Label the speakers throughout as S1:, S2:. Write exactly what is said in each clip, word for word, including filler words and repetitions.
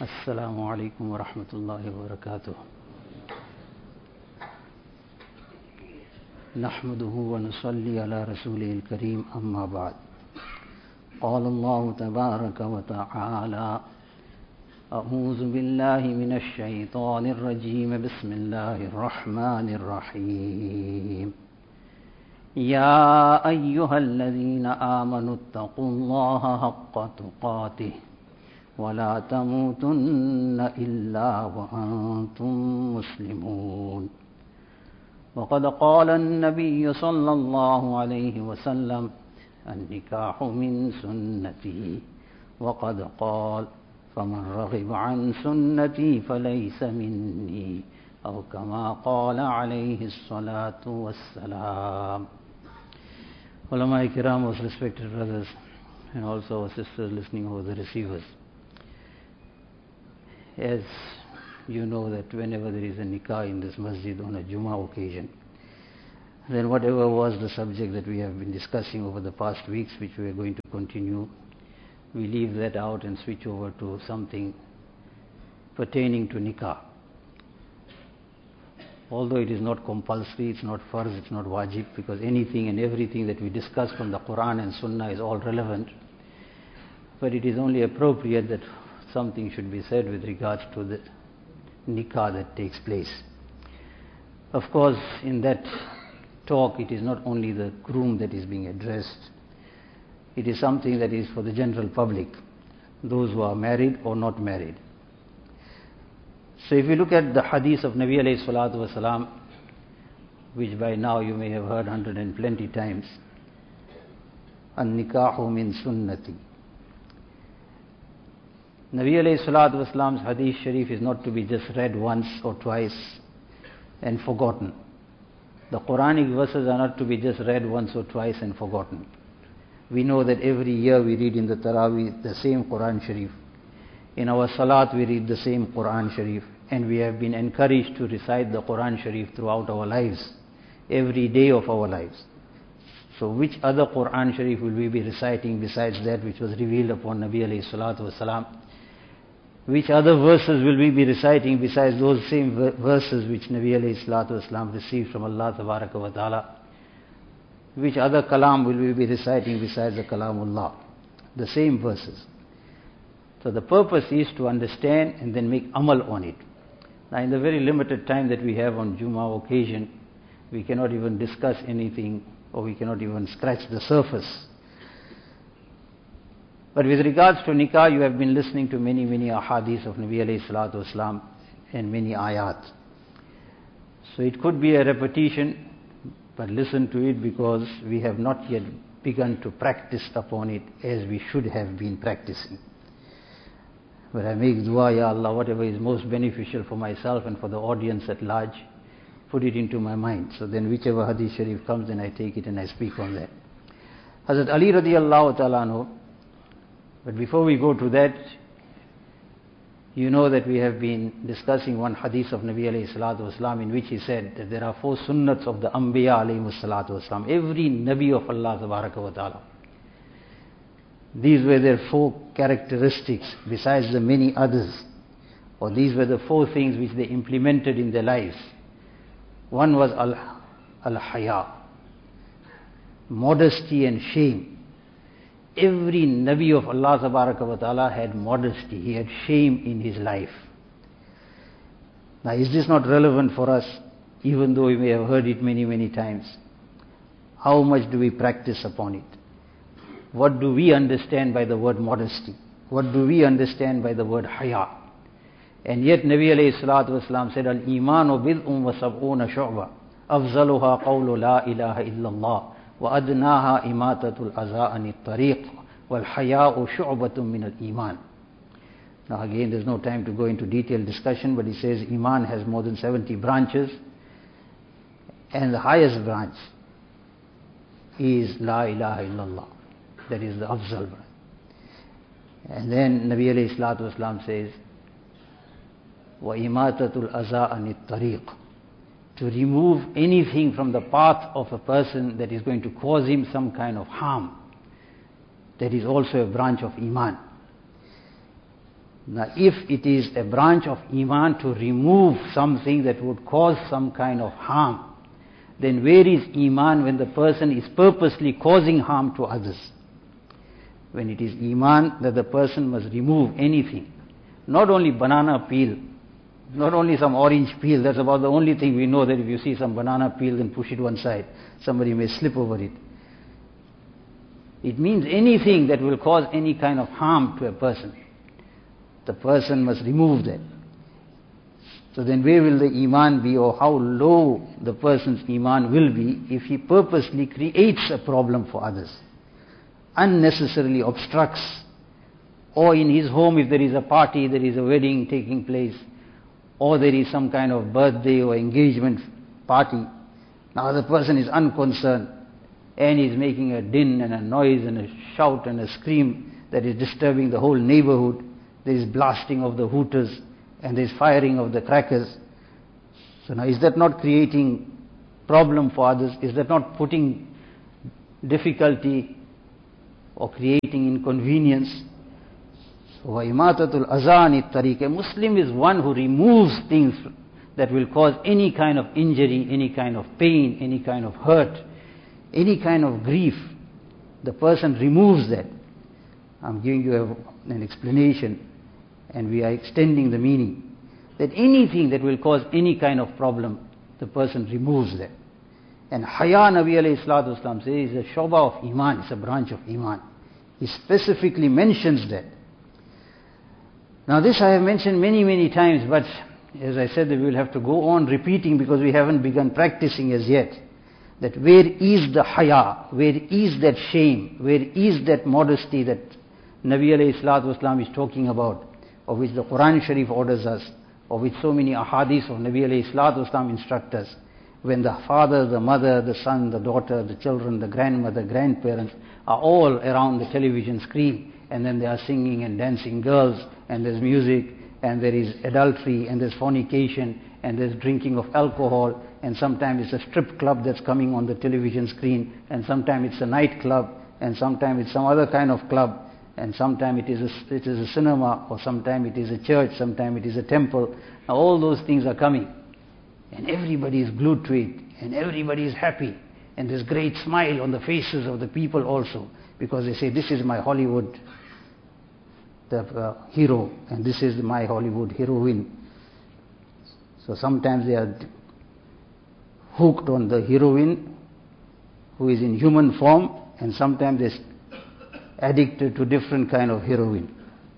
S1: Assalamu alaikum wa rahmatullahi wa barakatuh. Nahmaduhu wa nusalli ala rasulihil kareem amma ba'd. Qala Allahu tabaraka wa ta'ala A'udhu billahi minash shaytanir rajeem. Bismillahir rahmanir rahim. Ya ayyuhalladhina amanu ittaqullaha haqqa tuqatih ولا تموتن إلا وأنتم مسلمون. وقد قال النبي صلى الله عليه وسلم النكاح من سنتي وقد قال فمن رغب عن سنتي فليس مني أو كما قال عليه الصلاة والسلام. Ulama Kiram, most respected brothers and also our sisters listening over the receivers, as you know that whenever there is a nikah in this masjid on a Jummah occasion, then whatever was the subject that we have been discussing over the past weeks, which we are going to continue, we leave that out and switch over to something pertaining to nikah. Although it is not compulsory, it's not farz, it's not wajib, because anything and everything that we discuss from the Quran and Sunnah is all relevant, but it is only appropriate that something should be said with regards to the nikah that takes place. Of course, in that talk, it is not only the groom that is being addressed, it is something that is for the general public, those who are married or not married. So if you look at the hadith of Nabi alayhi salatu wasalam, which by now you may have heard hundred and plenty times, an-nikahu min sunnati. Nabi alayhi salatu wasalam's hadith sharif is not to be just read once or twice and forgotten. The Quranic verses are not to be just read once or twice and forgotten. We know that every year we read in the Taraweeh the same Quran sharif. In our salat we read the same Quran sharif, and we have been encouraged to recite the Quran sharif throughout our lives, every day of our lives. So which other Quran sharif will we be reciting besides that which was revealed upon Nabi alayhi salatu wasalam? Which other verses will we be reciting besides those same verses which Nabi alayhi salatu wasalam received from Allah tabaraka wa ta'ala? Which other kalam will we be reciting besides the kalamullah? The same verses. So the purpose is to understand and then make amal on it. Now in the very limited time that we have on Jummah occasion, we cannot even discuss anything, or we cannot even scratch the surface. But with regards to nikah, you have been listening to many, many ahadith of Nabi alayhi salatu wasalam and many ayat. So it could be a repetition, but listen to it, because we have not yet begun to practice upon it as we should have been practicing. But I make dua, Ya Allah, whatever is most beneficial for myself and for the audience at large, put it into my mind. So then whichever hadith sharif comes, then I take it and I speak on that. Hazrat Ali radiallahu ta'ala anhu. But before we go to that, you know that we have been discussing one hadith of Nabi alayhi salatu wasalam, in which he said that there are four sunnats of the Anbiya alayhi salatu wasalam. Every Nabi of Allah tabaraka wa ta'ala, these were their four characteristics besides the many others, or these were the four things which they implemented in their lives. One was al- al-haya, modesty and shame. Every Nabi of Allah tabaraka wa ta'ala had modesty, he had shame in his life. Now is this not relevant for us, even though we may have heard it many, many times? How much do we practice upon it? What do we understand by the word modesty? What do we understand by the word haya? And yet Nabi alayhi salatu wasalam said, Al-imanu bid'un wa sab'una shu'ba, afzaluha qawlu la ilaha illallah, wa adnaha imatatul aza anit tariq, wal haya'u shu'batun min al-iman. Now again, there's no time to go into detailed discussion, but he says iman has more than seventy branches, and the highest branch is la ilaha illallah. That is the afzal branch. And then Nabi alayhi salatu wasalam says, wa imatatul aza anit tariq, to remove anything from the path of a person that is going to cause him some kind of harm. That is also a branch of iman. Now, if it is a branch of Iman to remove something that would cause some kind of harm, then where is Iman when the person is purposely causing harm to others? When it is Iman that the person must remove anything, not only banana peel, not only some orange peel, that's about the only thing we know, that if you see some banana peel, then push it one side, somebody may slip over it. It means anything that will cause any kind of harm to a person. The person must remove that. So then where will the Iman be, or how low the person's Iman will be if he purposely creates a problem for others, unnecessarily obstructs, or in his home if there is a party, there is a wedding taking place, or there is some kind of birthday or engagement party. Now the person is unconcerned and is making a din and a noise and a shout and a scream that is disturbing the whole neighborhood. There is blasting of the hooters and there is firing of the crackers. So now is that not creating problem for others? Is that not putting difficulty or creating inconvenience? So imatatul azani tariq, a Muslim is one who removes things that will cause any kind of injury, any kind of pain, any kind of hurt, any kind of grief. The person removes that. I'm giving you a, an explanation, and we are extending the meaning, that anything that will cause any kind of problem, the person removes that. And Haya, Nabi alayhi salatu wasalam says, is a shoba of Iman, it's a branch of Iman. He specifically mentions that. Now this I have mentioned many, many times, but as I said, we will have to go on repeating because we haven't begun practicing as yet. That where is the Haya, where is that shame, where is that modesty that Nabi alayhi salatu wasalam is talking about, of which the Quran Sharif orders us, of which so many ahadith of Nabi alayhi salatu wasalam instruct us. When the father, the mother, the son, the daughter, the children, the grandmother, grandparents are all around the television screen, and then they are singing and dancing girls, and there's music, and there is adultery, and there's fornication, and there's drinking of alcohol, and sometimes it's a strip club that's coming on the television screen, and sometimes it's a nightclub, and sometimes it's some other kind of club, and sometimes it is a, it is a cinema, or sometimes it is a church, sometimes it is a temple. Now all those things are coming, and everybody is glued to it, and everybody is happy, and there's great smile on the faces of the people also, because they say, this is my Hollywood the uh, hero, and this is my Hollywood heroine. So sometimes they are hooked on the heroine who is in human form, and sometimes they're addicted to different kind of heroine.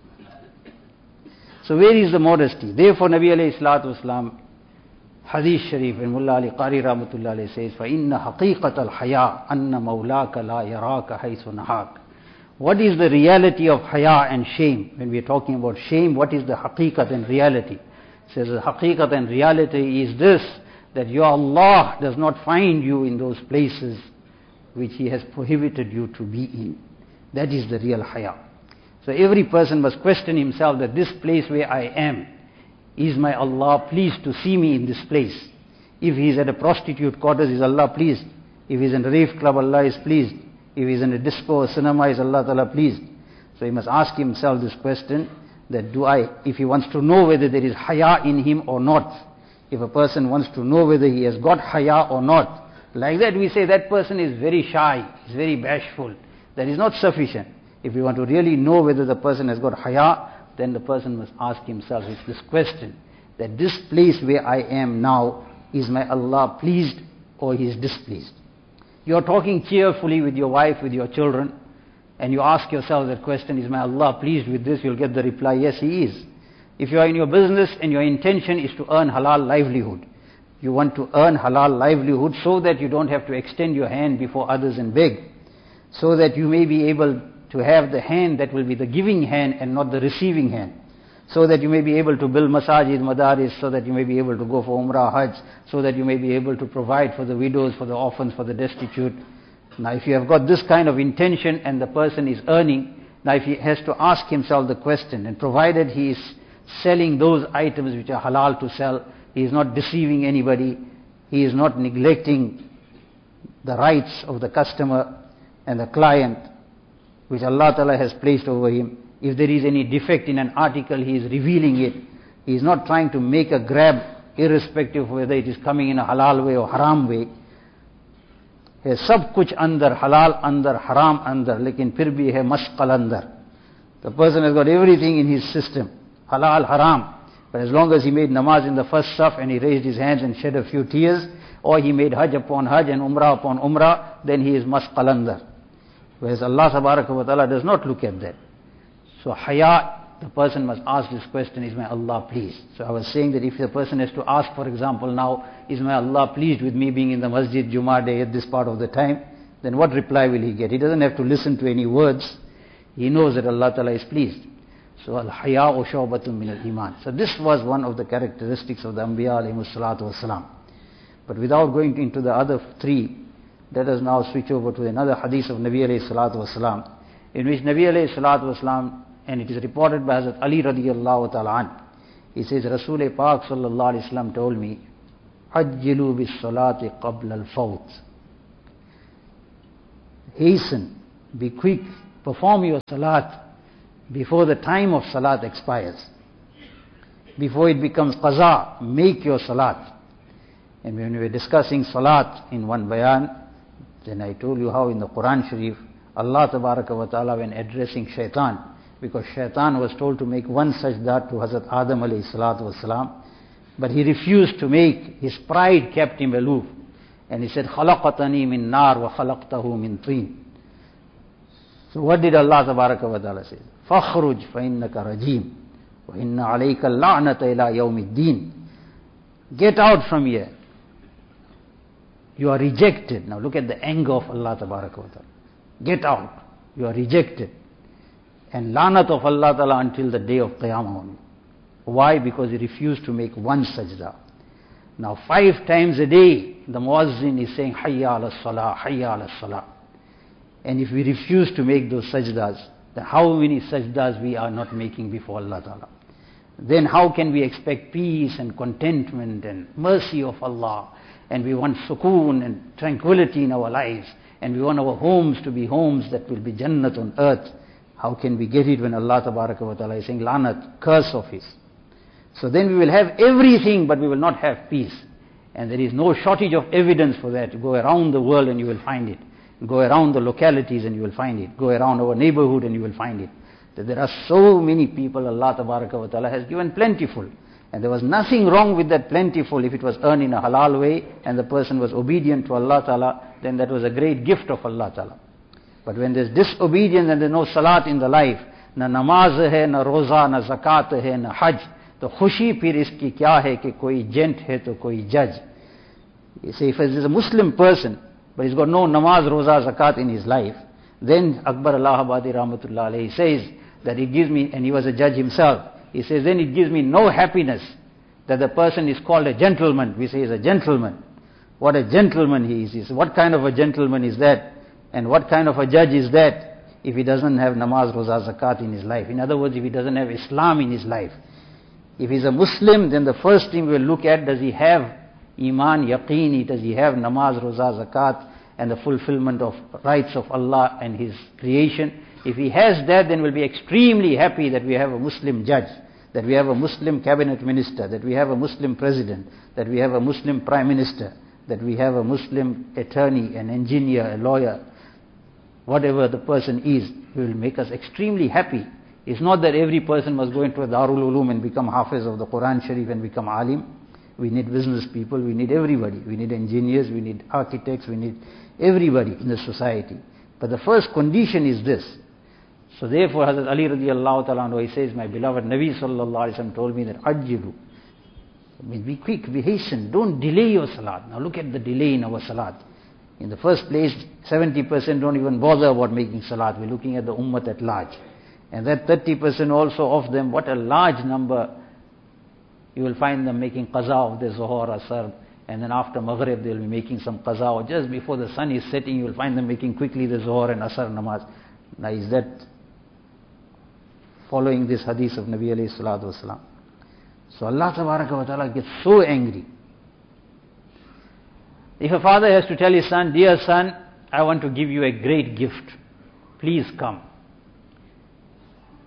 S1: So where is the modesty? Therefore Nabi alayhi salatu wasalam, Hadith Sharif, and Mullah Ali Qari Rahmatullah alayhi says, فَإِنَّ حَقِيقَةَ الْحَيَاءِ أَنَّ مَوْلَاكَ لَا يَرَاكَ حَيْثُ نَهَاكَ. What is the reality of haya and shame? When we are talking about shame, what is the haqiqat and reality? It says the haqiqat and reality is this, that your Allah does not find you in those places which He has prohibited you to be in. That is the real haya. So every person must question himself that this place where I am, is my Allah pleased to see me in this place? If he is at a prostitute quarters, is Allah pleased? If he is in a rave club, Allah is pleased. If he is in a disco or cinema, is Allah Ta'ala pleased? So he must ask himself this question, that do I, if he wants to know whether there is haya in him or not, if a person wants to know whether he has got haya or not, like that we say that person is very shy, is very bashful. That is not sufficient. If we want to really know whether the person has got haya, then the person must ask himself this question, that this place where I am now, is my Allah pleased or He is displeased? You are talking cheerfully with your wife, with your children, and you ask yourself that question, is my Allah pleased with this? You'll get the reply, yes, He is. If you are in your business and your intention is to earn halal livelihood, you want to earn halal livelihood so that you don't have to extend your hand before others and beg, so that you may be able to have the hand that will be the giving hand and not the receiving hand, so that you may be able to build masajid, madaris, so that you may be able to go for umrah, hajj, so that you may be able to provide for the widows, for the orphans, for the destitute. Now if you have got this kind of intention and the person is earning, now if he has to ask himself the question, and provided he is selling those items which are halal to sell, he is not deceiving anybody, he is not neglecting the rights of the customer and the client which Allah Ta'ala has placed over him, If there is any defect in an article, he is revealing it. He is not trying to make a grab, irrespective of whether it is coming in a halal way or haram way. है सब कुछ अंदर halal अंदर haram अंदर लेकिन फिर भी है मशक़ल अंदर. The person has got everything in his system, halal, haram, but as long as he made namaz in the first saf and he raised his hands and shed a few tears, or he made hajj upon hajj and umrah upon umrah, then he is mashqal andar. Whereas Allah tabaraka wa ta'ala does not look at that. So haya, the person must ask this question, is my Allah pleased? So I was saying that if the person has to ask, for example now, is my Allah pleased with me being in the masjid Jummah day at this part of the time, then what reply will he get? He doesn't have to listen to any words. He knows that Allah ta'ala is pleased. So al-haya'u shu'batun min al-iman. So this was one of the characteristics of the Anbiya alayhimus salatu wassalam. But without going into the other three, let us now switch over to another hadith of Nabi alayhi salatu wassalam, in which Nabi alayhi salatu wassalam, and it is reported by Hazrat Ali radiyallahu ta'ala an, he says, Rasul Pak sallallahu alayhi wasallam told me, ajjilu bis salati qabla al-fawt. Hasten, be quick, perform your salat before the time of salat expires. Before it becomes qaza, make your salat. And when we were discussing salat in one bayan, then I told you how in the Quran Sharif, Allah tabaraka wa ta'ala, when addressing shaitan, because shaitan was told to make one sajda to Hazrat Adam alayhi salatu wasalam, but he refused to make. His pride kept him aloof. And he said, khalaqatani min nar wa khalaqtahu min tin. So what did Allah tabaraka wa ta'ala say? فَخْرُجْ فَإِنَّكَ رَجِيمٌ وَإِنَّ عَلَيْكَ اللَّعْنَةَ إِلَىٰ يَوْمِ الدِّينِ. Get out from here. You are rejected. Now look at the anger of Allah tabaraka wa ta'ala. Get out. You are rejected. And lanat of Allah ta'ala until the day of Qiyamah. Why? Because he refused to make one sajda. Now five times a day, the muazzin is saying, Hayya ala salah, Hayya ala salah. And if we refuse to make those sajdas, then how many sajdas we are not making before Allah Ta'ala? Then how can we expect peace and contentment and mercy of Allah? And we want sukoon and tranquility in our lives. And we want our homes to be homes that will be Jannat on earth. How can we get it when Allah Tabaraka wa Ta'ala is saying, Lanat, curse of His? So then we will have everything, but we will not have peace. And there is no shortage of evidence for that. Go around the world and you will find it. Go around the localities and you will find it. Go around our neighborhood and you will find it. That there are so many people Allah Tabaraka wa Ta'ala has given plentiful. And there was nothing wrong with that plentiful if it was earned in a halal way and the person was obedient to Allah Ta'ala, then that was a great gift of Allah Ta'ala. But when there's disobedience and there's no salat in the life, na namaz hai, na roza, na zakat hai, na hajj, to khushi phir iski kya hai ki koi gent hai to koi judge. You say if there's a Muslim person, but he's got no namaz, roza, zakat in his life, then Akbar Allahabadi Rahmatullah alayhi says that it gives me, and he was a judge himself, he says then it gives me no happiness that the person is called a gentleman. We say he's a gentleman. What a gentleman he is. He says, what kind of a gentleman is that? And what kind of a judge is that if he doesn't have namaz, roza, zakat in his life? In other words, if he doesn't have Islam in his life. If he's a Muslim, then the first thing we'll look at, does he have Iman, Yaqeen, does he have namaz, roza, zakat, and the fulfillment of rights of Allah and His creation? If he has that, then we'll be extremely happy that we have a Muslim judge, that we have a Muslim cabinet minister, that we have a Muslim president, that we have a Muslim prime minister, that we have a Muslim attorney, an engineer, a lawyer. Whatever the person is, he will make us extremely happy. It's not that every person must go into a Darul Ulum and become Hafiz of the Quran Sharif and become Alim. We need business people, we need everybody. We need engineers, we need architects, we need everybody in the society. But the first condition is this. So therefore Hazrat Ali radiallahu ta'ala anhu, he says, my beloved Nabi sallallahu alayhi wa sallam told me that ajjilu, be quick, be hasten, don't delay your salat. Now look at the delay in our salat. In the first place, seventy percent don't even bother about making salat. We're looking at the ummah at large. And that thirty percent also of them, what a large number, you will find them making qaza of the Zuhur, Asr, and then after Maghrib they'll be making some qaza, or just before the sun is setting you will find them making quickly the Zuhur and Asr namaz. Now is that following this hadith of Nabi alayhi salatu wasalam? So Allah tabaraka wa ta'ala gets so angry. If a father has to tell his son, dear son, I want to give you a great gift, please come.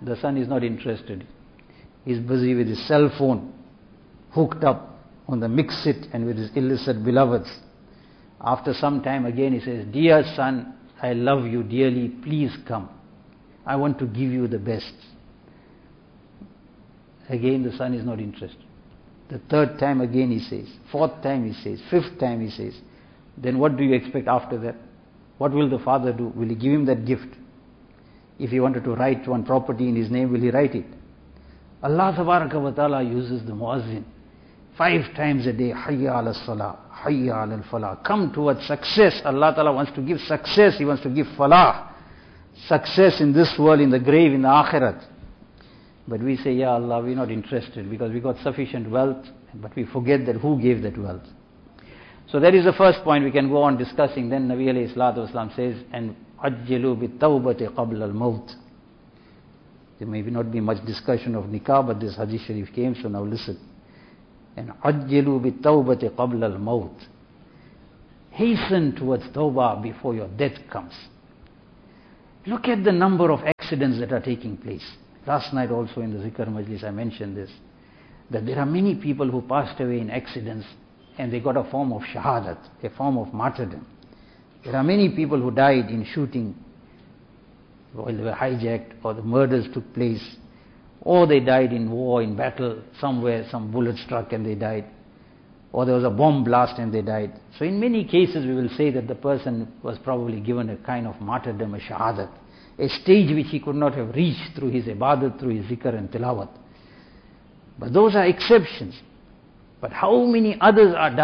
S1: The son is not interested. He's busy with his cell phone, hooked up on the mix-it and with his illicit beloveds. After some time again he says, dear son, I love you dearly, please come. I want to give you the best. Again the son is not interested. The third time again he says, fourth time he says, fifth time he says. Then what do you expect after that? What will the father do? Will he give him that gift? If he wanted to write one property in his name, will he write it? Allah Tabaraka wa Ta'ala uses the muazzin five times a day. Hayya ala salah, hayya ala falah. Come towards success. Allah Ta'ala wants to give success. He wants to give falah. Success in this world, in the grave, in the akhirat. But we say, Ya Allah, we're not interested because we got sufficient wealth, but we forget that who gave that wealth. So that is the first point. We can go on discussing. Then Nabi alayhi salatu wasalam says, and ajjilu bi tawbati qabla al-mawt. There may not be much discussion of nikah, but this hadith sharif came, so now listen. And ajjilu bi tawbati qabla al-mawt. Hasten towards tawbah before your death comes. Look at the number of accidents that are taking place. Last night also in the Zikr Majlis I mentioned this, that there are many people who passed away in accidents and they got a form of shahadat, a form of martyrdom. There are many people who died in shooting while they were hijacked, or the murders took place, or they died in war, in battle, somewhere some bullet struck and they died, or there was a bomb blast and they died. So in many cases we will say that the person was probably given a kind of martyrdom, a shahadat, a stage which he could not have reached through his ibadat, through his zikr and tilawat. But those are exceptions. But how many others are